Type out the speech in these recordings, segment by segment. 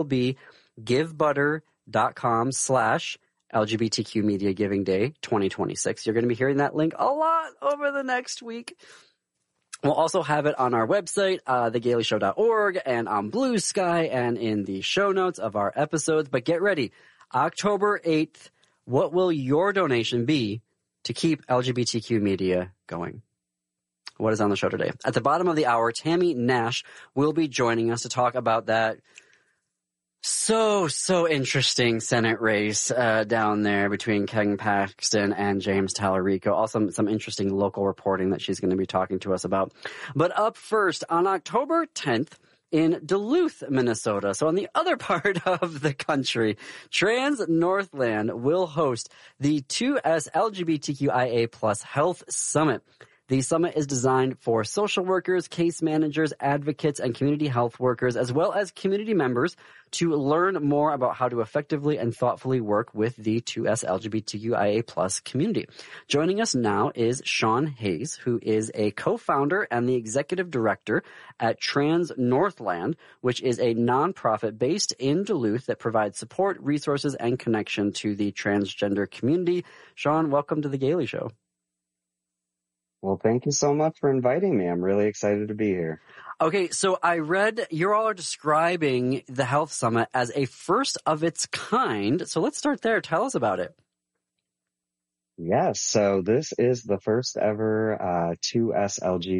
be givebutter.com/LGBTQ Media Giving Day 2026. You're going to be hearing that link a lot over the next week. We'll also have it on our website, thegaleyshow.org, and on Blue Sky, and in the show notes of our episodes. But get ready. October 8th, what will your donation be to keep LGBTQ media going? What is on the show today? At the bottom of the hour, Tammy Nash will be joining us to talk about that so interesting Senate race down there between Ken Paxton and James Tallarico. Also, some interesting local reporting that she's going to be talking to us about. But up first, on October 10th, in Duluth, Minnesota, so on the other part of the country, Trans Northland will host the 2S LGBTQIA+ Health Summit. The summit is designed for social workers, case managers, advocates, and community health workers, as well as community members, to learn more about how to effectively and thoughtfully work with the 2S LGBTQIA+ community. Joining us now is Sean Hayes, who is a co-founder and the executive director at Trans Northland, which is a nonprofit based in Duluth that provides support, resources, and connection to the transgender community. Sean, welcome to The Gailey Show. Well, thank you so much for inviting me. I'm really excited to be here. Okay, so I read you all are describing the Health Summit as a first of its kind. So let's start there. Tell us about it. Yes, so this is the first ever 2S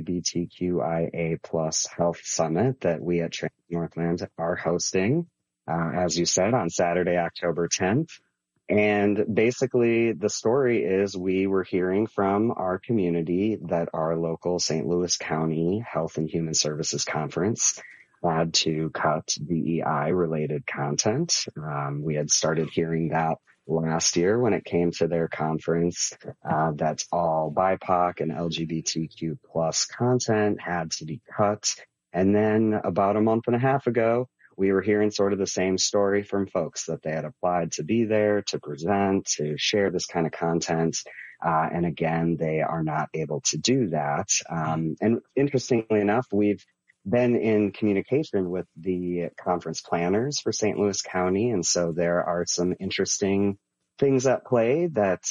LGBTQIA+ Health Summit that we at Trans Northland are hosting, as you said, on Saturday, October 10th. And basically, the story is we were hearing from our community that our local St. Louis County Health and Human Services Conference had to cut DEI-related content. We had started hearing that last year when it came to their conference, that's all BIPOC and LGBTQ plus content had to be cut. And then about a month and a half ago, we were hearing sort of the same story from folks that they had applied to be there, to present, to share this kind of content. And again, they are not able to do that. And interestingly enough, we've been in communication with the conference planners for St. Louis County. And so there are some interesting things at play that,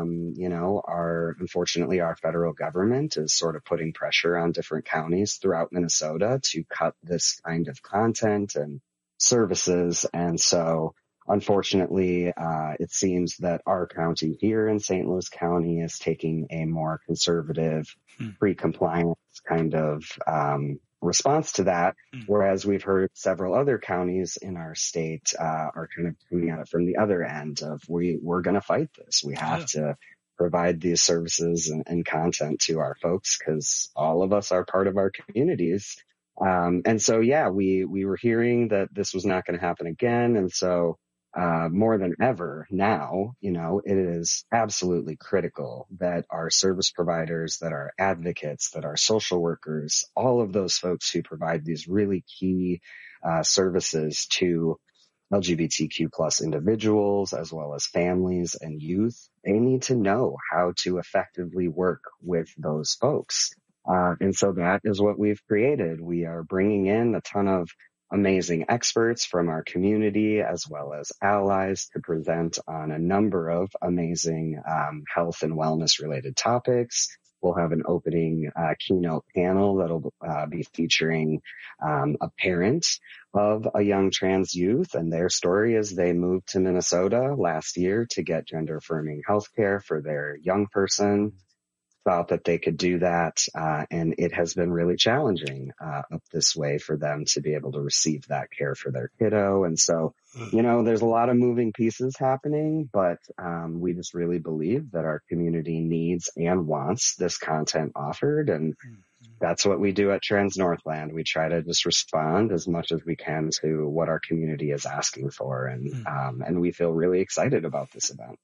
are unfortunately our federal government is sort of putting pressure on different counties throughout Minnesota to cut this kind of content and services. And so unfortunately, it seems that our county here in St. Louis County is taking a more conservative, pre-compliance kind of response to that, whereas we've heard several other counties in our state are kind of coming at it from the other end of we're going to fight this. We have to provide these services and content to our folks because all of us are part of our communities. And so, we were hearing that this was not going to happen again. And so more than ever now, it is absolutely critical that our service providers, that our advocates, that our social workers, all of those folks who provide these really key services to LGBTQ plus individuals, as well as families and youth, they need to know how to effectively work with those folks. And so that is what we've created. We are bringing in a ton of amazing experts from our community as well as allies to present on a number of amazing health and wellness related topics. We'll have an opening keynote panel that'll be featuring a parent of a young trans youth and their story as they moved to Minnesota last year to get gender affirming healthcare for their young person. Thought that they could do that, and it has been really challenging up this way for them to be able to receive that care for their kiddo. And so, there's a lot of moving pieces happening, but we just really believe that our community needs and wants this content offered, and that's what we do at Trans Northland. We try to just respond as much as we can to what our community is asking for, and we feel really excited about this event.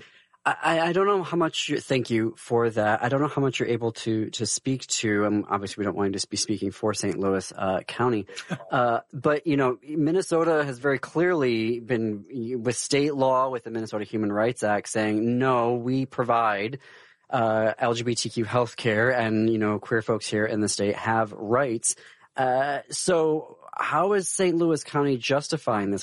I don't know how much thank you for that. I don't know how much you're able to speak to. Obviously, we don't want you to be speaking for St. Louis County. But, Minnesota has very clearly been, with state law, with the Minnesota Human Rights Act, saying, no, we provide LGBTQ healthcare and, queer folks here in the state have rights. So how is St. Louis County justifying this